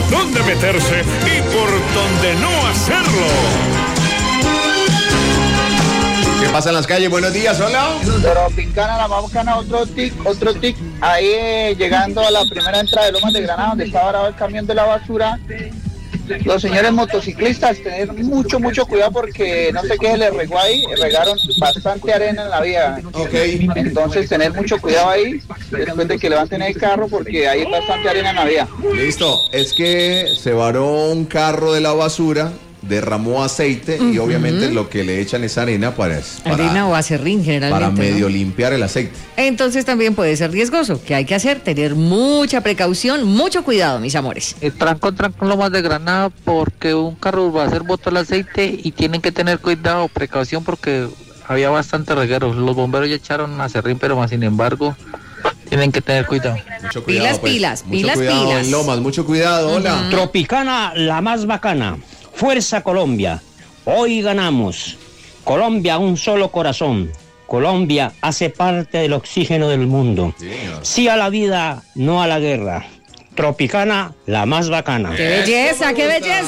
dónde meterse y por dónde no hacerlo. ¿Qué pasa en las calles? Buenos días, hola. Tropicana, la más bacana, otro tic. Ahí llegando a la primera entrada de Lomas de Granada, donde está varado el camión de la basura. Los señores motociclistas, tener mucho cuidado porque no sé qué se les regó ahí, regaron bastante arena en la vía. Ok. Entonces tener mucho cuidado ahí, después de que levanten el carro, porque hay bastante arena en la vía. Listo, es que se varó un carro de la basura, derramó aceite y obviamente lo que le echan es arena para Arena o acerrín generalmente, para medio ¿no? limpiar el aceite. Entonces también puede ser riesgoso. ¿Qué hay que hacer? Tener mucha precaución, mucho cuidado, mis amores. Tranco Lomas de Granada porque un carro va a hacer botar el aceite y tienen que tener cuidado, precaución porque había bastante reguero. Los bomberos ya echaron acerrín, pero más sin embargo tienen que tener cuidado. Mucho cuidado, Pilas. Mucho cuidado en Lomas, mucho cuidado, hola. Tropicana, la más bacana. Fuerza Colombia. Hoy ganamos. Colombia, un solo corazón. Colombia hace parte del oxígeno del mundo. Sí a la vida, no a la guerra. Tropicana, la más bacana. ¡Qué belleza, qué belleza!